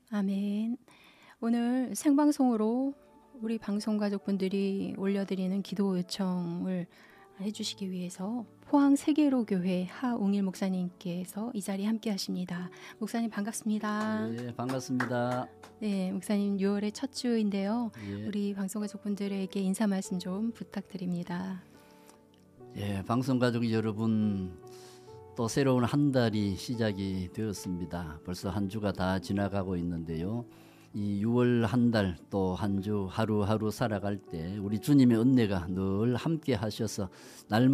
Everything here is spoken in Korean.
아멘. 오늘 생방송으로 우리 방송 가족분들이 올려드리는 기도 요청을 해주시기 위해서 포항 세계로교회 하웅일 목사님께서 이 자리에 함께 하십니다. 목사님 반갑습니다. 네, 반갑습니다. 네, 목사님 6월의 첫 주인데요. 예. 우리 방송 가족분들에게 인사 말씀 좀 부탁드립니다. 예, 방송 가족 여러분, 또 새로운 한 달이 시작이 되었습니다. 벌써 한 주가 다 지나가고 있는데요. 이 6월 한 달 또 한 주 하루하루 살아갈 때 우리 주님의 은혜가 늘 함께 하셔서 날